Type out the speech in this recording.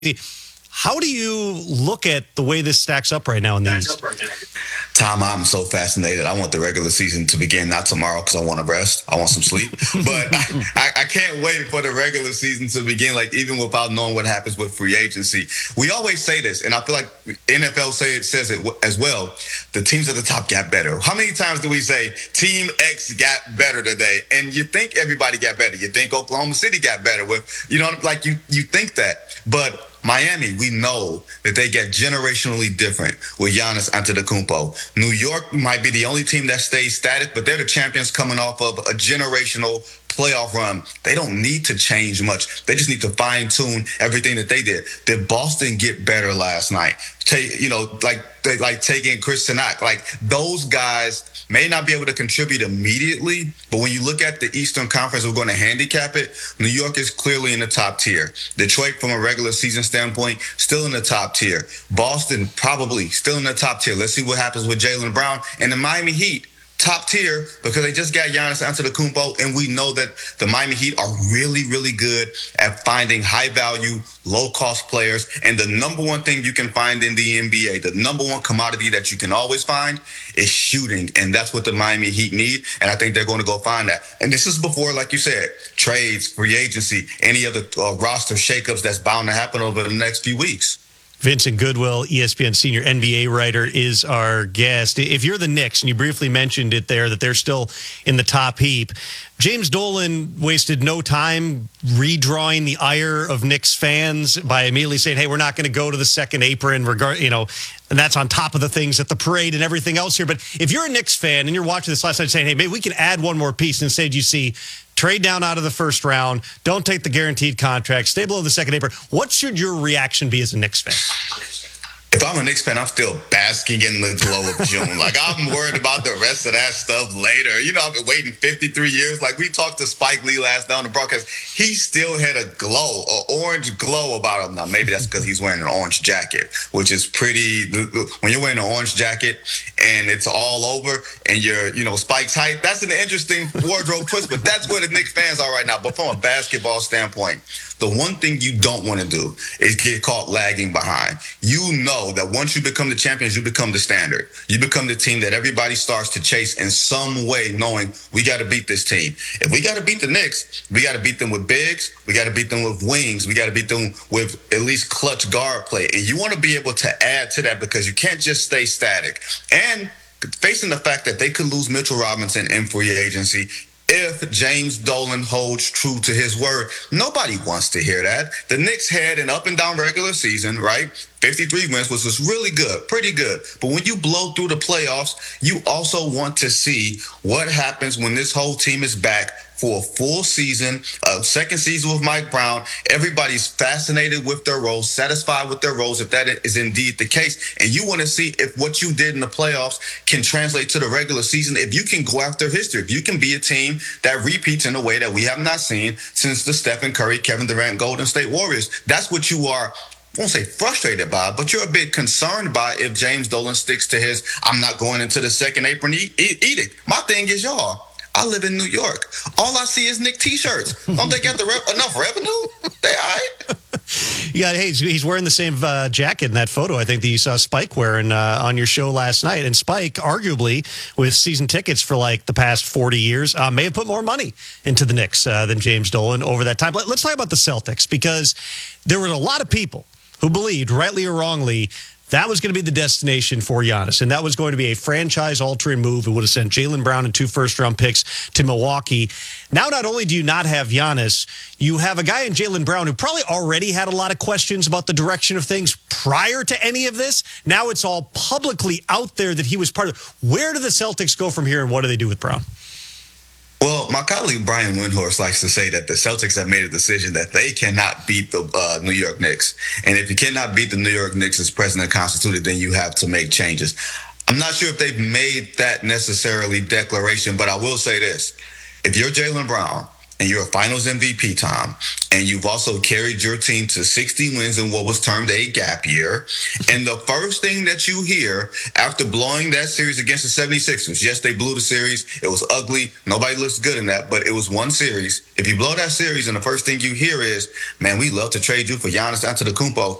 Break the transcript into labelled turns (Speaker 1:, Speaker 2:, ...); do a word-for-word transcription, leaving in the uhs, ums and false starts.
Speaker 1: How do you look at the way this stacks up right now in the East?
Speaker 2: Tom, I'm so fascinated. I want the regular season to begin, not tomorrow, because I want to rest. I want some sleep. But I, I can't wait for the regular season to begin, like even without knowing what happens with free agency. We always say this, and I feel like N F L say it, says it as well. The teams at the top got better. How many times do we say Team X got better today? And you think everybody got better. You think Oklahoma City got better with, you know, like you, you think that. But Miami, we know that they get generationally different with Giannis Antetokounmpo. New York might be the only team that stays static, but they're the champions coming off of a generational playoff run. They don't need to change much. They just need to fine tune everything that they did. Did Boston get better last night? Take, you know, like they like taking Chris Sinak. Like those guys may not be able to contribute immediately, but when you look at the Eastern Conference, we're going to handicap it. New York is clearly in the top tier. Detroit, from a regular season standpoint, still in the top tier. Boston, probably still in the top tier. Let's see what happens with Jaylen Brown. And the Miami Heat, top tier, because they just got Giannis Antetokounmpo, and we know that the Miami Heat are really, really good at finding high-value, low-cost players. And the number one thing you can find in the N B A, the number one commodity that you can always find, is shooting. And that's what the Miami Heat need, and I think they're going to go find that. And this is before, like you said, trades, free agency, any other uh, roster shakeups that's bound to happen over the next few weeks.
Speaker 1: Vincent Goodwill, E S P N senior N B A writer, is our guest. If you're the Knicks, and you briefly mentioned it there, that they're still in the top heap, James Dolan wasted no time redrawing the ire of Knicks fans by immediately saying, hey, we're not going to go to the second apron, regard, you know, and that's on top of the things at the parade and everything else here. But if you're a Knicks fan and you're watching this last night saying, hey, maybe we can add one more piece, instead you see trade down out of the first round, don't take the guaranteed contract, stay below the second apron, what should your reaction be as a Knicks fan?
Speaker 2: If I'm a Knicks fan, I'm still basking in the glow of June. Like, I'm worried about the rest of that stuff later. You know, I've been waiting fifty-three years. Like, we talked to Spike Lee last night on the broadcast. He still had a glow, an orange glow about him. Now, maybe that's because he's wearing an orange jacket, which is pretty. When you're wearing an orange jacket and it's all over and you're, you know, Spike's height, that's an interesting wardrobe twist, but that's where the Knicks fans are right now. But from a basketball standpoint, the one thing you don't want to do is get caught lagging behind. You know that once you become the champions, you become the standard. You become the team that everybody starts to chase in some way, knowing we got to beat this team. If we got to beat the Knicks, we got to beat them with bigs. We got to beat them with wings. We got to beat them with at least clutch guard play. And you want to be able to add to that, because you can't just stay static. And facing the fact that they could lose Mitchell Robinson in free agency, if James Dolan holds true to his word, nobody wants to hear that. The Knicks had an up and down regular season, right? fifty-three wins, which was really good, pretty good. But when you blow through the playoffs, you also want to see what happens when this whole team is back for a full season, a second season with Mike Brown. Everybody's fascinated with their roles, satisfied with their roles, if that is indeed the case. And you want to see if what you did in the playoffs can translate to the regular season, if you can go after history, if you can be a team that repeats in a way that we have not seen since the Stephen Curry, Kevin Durant, Golden State Warriors. That's what you are, I won't say frustrated by, but you're a bit concerned by if James Dolan sticks to his, I'm not going into the second apron e- e- edict. My thing is, y'all, I live in New York. All I see is Knick T-shirts. Don't they get the re- enough revenue? They all right?
Speaker 1: Yeah, hey, he's wearing the same uh, jacket in that photo, I think, that you saw Spike wearing uh, on your show last night. And Spike, arguably, with season tickets for like the past forty years, uh, may have put more money into the Knicks uh, than James Dolan over that time. Let, let's talk about the Celtics, because there were a lot of people who believed, rightly or wrongly, that was going to be the destination for Giannis, and that was going to be a franchise-altering move. It would have sent Jaylen Brown and two first-round picks to Milwaukee. Now, not only do you not have Giannis, you have a guy in Jaylen Brown who probably already had a lot of questions about the direction of things prior to any of this. Now it's all publicly out there that he was part of. Where do the Celtics go from here, and what do they do with Brown?
Speaker 2: Well, my colleague Brian Windhorst likes to say that the Celtics have made a decision that they cannot beat the uh, New York Knicks. And if you cannot beat the New York Knicks as president constituted, then you have to make changes. I'm not sure if they've made that necessarily declaration, but I will say this. If you're Jaylen Brown and you're a Finals M V P, Tom, and you've also carried your team to sixty wins in what was termed a gap year. And the first thing that you hear after blowing that series against the seventy-sixers, yes, they blew the series. It was ugly. Nobody looks good in that, but it was one series. If you blow that series and the first thing you hear is, man, we love to trade you for Giannis Antetokounmpo,